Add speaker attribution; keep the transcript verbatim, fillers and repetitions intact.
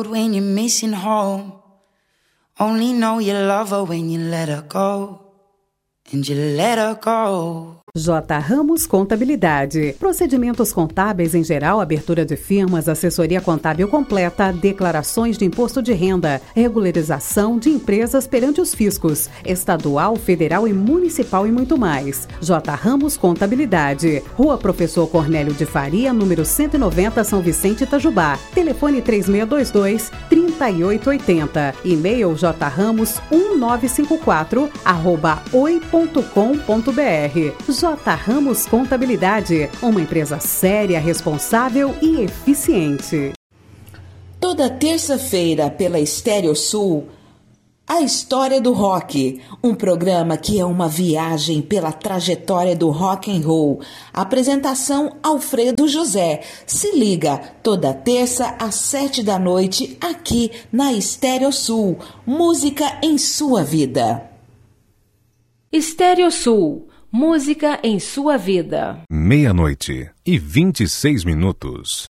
Speaker 1: When you're missing home, only know you love her when you let her go, and you let her go.
Speaker 2: J. Ramos Contabilidade. Procedimentos contábeis em geral, abertura de firmas, assessoria contábil completa, declarações de imposto de renda, regularização de empresas perante os fiscos, estadual, federal e municipal e muito mais. J. Ramos Contabilidade. Rua Professor Cornélio de Faria, número cento e noventa, São Vicente, Itajubá. Telefone três seis dois dois, três oito oito zero. E-mail jramos um nove cinco quatro arroba oi ponto com ponto br. J. Ramos Contabilidade, uma empresa séria, responsável e eficiente.
Speaker 3: Toda terça-feira pela Estéreo Sul, A História do Rock, um programa que é uma viagem pela trajetória do rock and roll. Apresentação Alfredo José. Se liga, toda terça às sete da noite, aqui na Estéreo Sul. Música em sua vida.
Speaker 4: Estéreo Sul. Música em sua vida.
Speaker 5: Meia-noite e vinte e seis minutos.